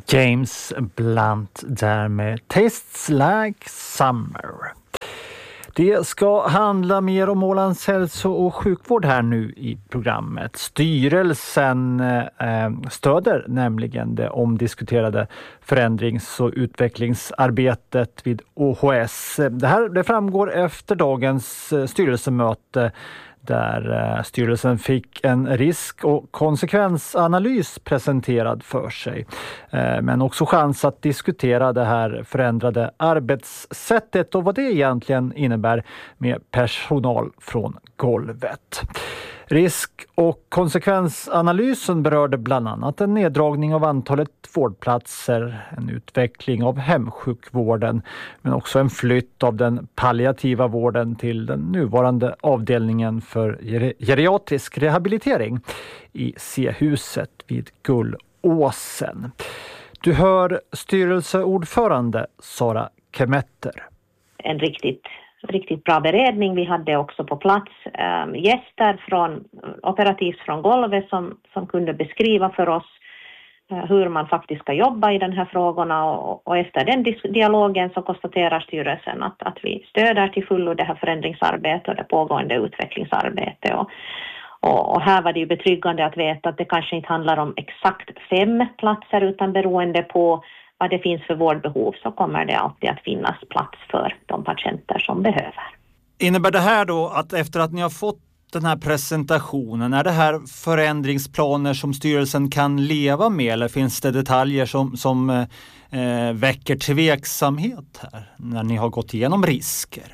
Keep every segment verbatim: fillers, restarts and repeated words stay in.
James Blunt där med Tastes Like Summer. Det ska handla mer om Ålands hälso- och sjukvård här nu i programmet. Styrelsen eh, stöder nämligen det omdiskuterade förändrings- och utvecklingsarbetet vid O H S. Det här det framgår efter dagens styrelsemöte där styrelsen fick en risk- och konsekvensanalys presenterad för sig. Men också chans att diskutera det här förändrade arbetssättet och vad det egentligen innebär med personal från golvet. Risk- och konsekvensanalysen berörde bland annat en neddragning av antalet vårdplatser, en utveckling av hemsjukvården, men också en flytt av den palliativa vården till den nuvarande avdelningen för geriatrisk rehabilitering i C-huset vid Gullåsen. Du hör styrelseordförande Sara Kemetter. En riktigt riktigt bra beredning. Vi hade också på plats äh, gäster från operativt från golvet som, som kunde beskriva för oss äh, hur man faktiskt ska jobba i den här frågorna och, och efter den dis- dialogen så konstaterar styrelsen att, att vi stöder till fullo det här förändringsarbetet och det pågående utvecklingsarbetet och, och, och här var det ju betryggande att veta att det kanske inte handlar om exakt fem platser utan beroende på vad det finns för vårdbehov så kommer det alltid att finnas plats för de patienter som behöver. Innebär det här då att efter att ni har fått den här presentationen, är det här förändringsplaner som styrelsen kan leva med eller finns det detaljer som, som eh, väcker tveksamhet här när ni har gått igenom risker?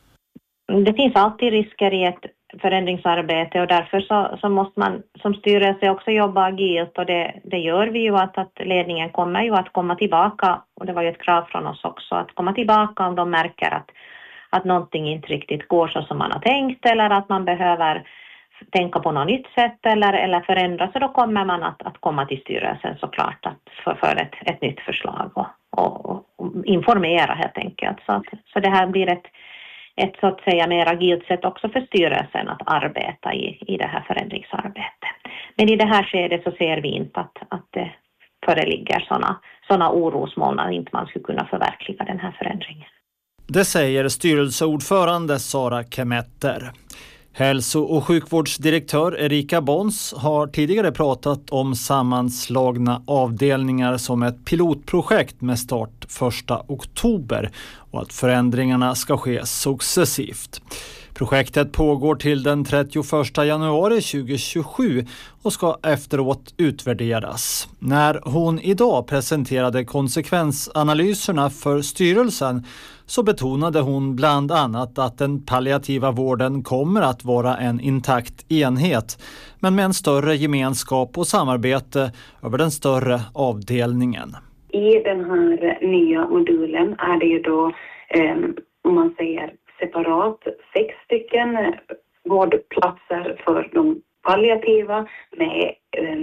Det finns alltid risker i ett förändringsarbete och därför så, så måste man som styrelse också jobba agilt och det, det gör vi ju att, att ledningen kommer ju att komma tillbaka och det var ju ett krav från oss också att komma tillbaka om de märker att, att någonting inte riktigt går så som man har tänkt eller att man behöver tänka på något nytt sätt eller, eller förändra så då kommer man att, att komma till styrelsen såklart att för, för ett, ett nytt förslag och, och, och informera helt enkelt så, att, så det här blir ett ett så att säga mer agilt sätt också för styrelsen att arbeta i, i det här förändringsarbetet. Men i det här skedet så ser vi inte att, att det föreligger sådana såna orosmoln att inte man skulle kunna förverkliga den här förändringen. Det säger styrelseordförande Sara Kemetter. Hälso- och sjukvårdsdirektör Erika Bons har tidigare pratat om sammanslagna avdelningar som ett pilotprojekt med start första oktober och att förändringarna ska ske successivt. Projektet pågår till den trettioförsta januari tjugohundratjugosju och ska efteråt utvärderas. När hon idag presenterade konsekvensanalyserna för styrelsen så betonade hon bland annat att den palliativa vården kommer att vara en intakt enhet men med en större gemenskap och samarbete över den större avdelningen. I den här nya modulen är det ju då, eh, om man säger separat, sex stycken vårdplatser för de palliativa med eh,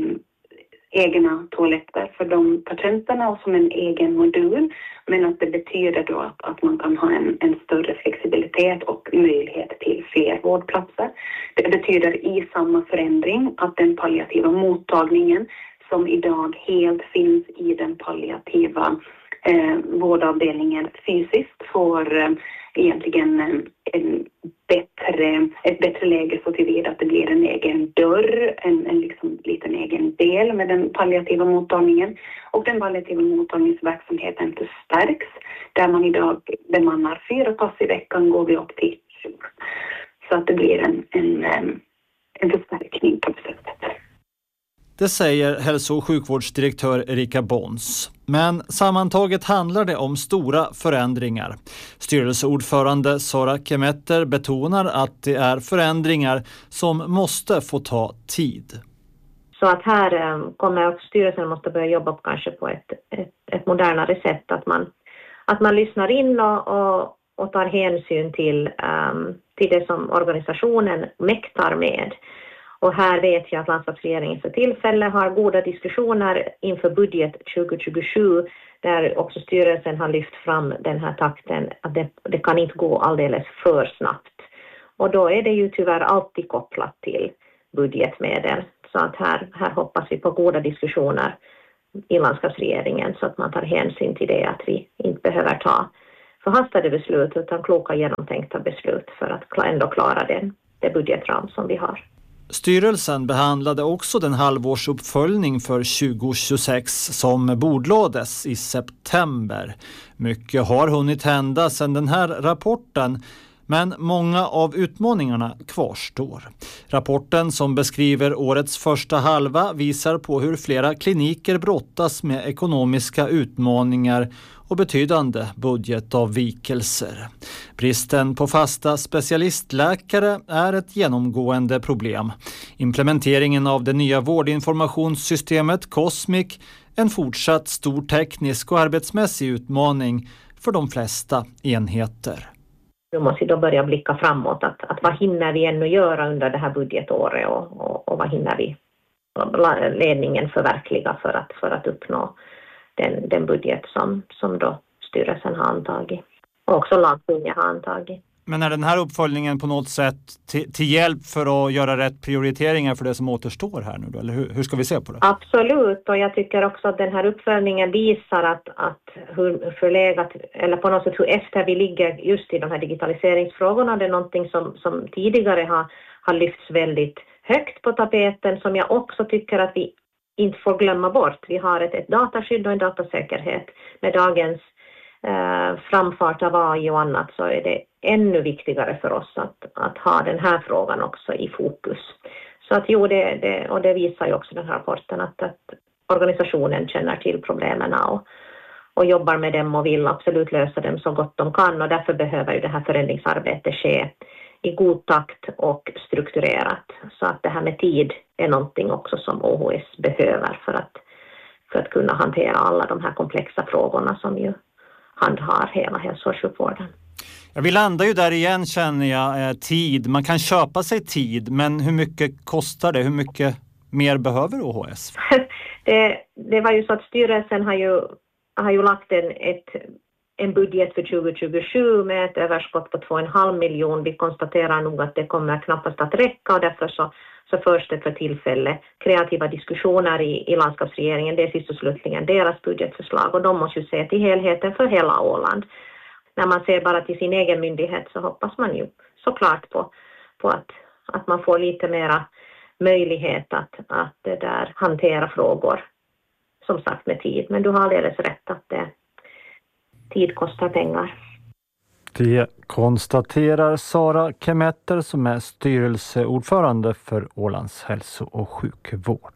egna toaletter för de patienterna och som en egen modul. Men att det betyder då att, att man kan ha en, en större flexibilitet och möjlighet till fler vårdplatser. Det betyder i samma förändring att den palliativa mottagningen som idag helt finns i den palliativa eh, vårdavdelningen fysiskt får eh, egentligen en bättre, ett bättre läge så tillvida att det blir en egen dörr, en, en liksom liten egen del med den palliativa mottagningen. Och den palliativa mottagningsverksamheten förstärks. Där man idag bemannar fyra pass i veckan går vi upp till tjugo. Så att det blir en, en, en förstärkning på sättet. Det säger hälso- och sjukvårdsdirektör Erika Bons. Men sammantaget handlar det om stora förändringar. Styrelseordförande Sara Kemetter betonar att det är förändringar som måste få ta tid. Så att här kommer styrelsen måste börja jobba på kanske på ett, ett, ett modernare sätt. Att man, att man lyssnar in och, och, och tar hänsyn till, um, till det som organisationen mäktar med. Och här vet jag att landslagsregeringen för tillfälle har goda diskussioner inför budget tjugohundratjugosju där också styrelsen har lyft fram den här takten att det, det kan inte gå alldeles för snabbt. Och då är det ju tyvärr alltid kopplat till budgetmedel. Så att här, här hoppas vi på goda diskussioner i landskapsregeringen så att man tar hänsyn till det, att vi inte behöver ta förhastade beslut utan kloka genomtänkta beslut för att ändå klara den, det budgetram som vi har. Styrelsen behandlade också den halvårsuppföljning för tjugo tjugosex som bordlades i september. Mycket har hunnit hända sedan den här rapporten, men många av utmaningarna kvarstår. Rapporten som beskriver årets första halva visar på hur flera kliniker brottas med ekonomiska utmaningar och betydande budgetavvikelser. Bristen på fasta specialistläkare är ett genomgående problem. Implementeringen av det nya vårdinformationssystemet Cosmic är en fortsatt stor teknisk och arbetsmässig utmaning för de flesta enheter. Nu måste vi då börja blicka framåt, att, att vad hinner vi ännu göra under det här budgetåret och, och, och vad hinner vi ledningen förverkliga för att, för att uppnå den, den budget som, som då styrelsen har antagit och också landstinget har antagit. Men är den här uppföljningen på något sätt till, till hjälp för att göra rätt prioriteringar för det som återstår här nu då? Eller hur, hur ska vi se på det? Absolut, och jag tycker också att den här uppföljningen visar att, att hur förlegat, eller på något sätt hur efter vi ligger just i de här digitaliseringsfrågorna. Det är någonting som, som tidigare har, har lyfts väldigt högt på tapeten, som jag också tycker att vi inte får glömma bort. Vi har ett, ett dataskydd och en datasäkerhet. Med dagens eh, framfart av A I och annat så är det ännu viktigare för oss att, att ha den här frågan också i fokus. Så att jo, det, det, och det visar ju också den här rapporten att, att organisationen känner till problemen och, och jobbar med dem och vill absolut lösa dem så gott de kan, och därför behöver ju det här förändringsarbetet ske i god takt och strukturerat. Så att det här med tid är någonting också som O H S behöver för att, för att kunna hantera alla de här komplexa frågorna som ju handhar hela hälso- och sjukvården. Ja, vi landar ju där igen, känner jag, eh, tid. Man kan köpa sig tid, men hur mycket kostar det? Hur mycket mer behöver O H S? det, det var ju så att styrelsen har ju, har ju lagt en, ett, en budget för tjugo tjugosju med ett överskott på två och en halv miljon. Vi konstaterar nog att det kommer knappast att räcka, och därför så, så förs det för tillfälle kreativa diskussioner i, i landskapsregeringen. Det är sist och slutligen deras budgetförslag, och de måste ju se till helheten för hela Åland. När man ser bara till sin egen myndighet så hoppas man ju såklart på, på att, att man får lite mera möjlighet att, att det där hantera frågor, som sagt med tid. Men du har alldeles rätt att det, tid kostar pengar. Det konstaterar Sara Kemetter som är styrelseordförande för Ålands hälso- och sjukvård.